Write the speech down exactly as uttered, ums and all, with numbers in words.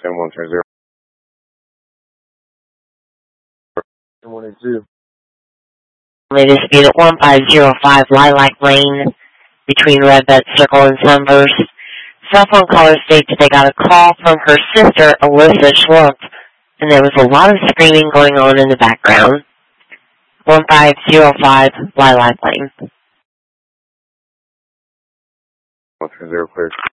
seven one three zero. one eight two. Latest speed at one five zero five Lilac Lane between Red Bed Circle and Sunburst. Cell phone caller states they got a call from her sister, Alyssa Schlumpf, and there was a lot of screaming going on in the background. one five zero five Lilac Lane. one three zero clear.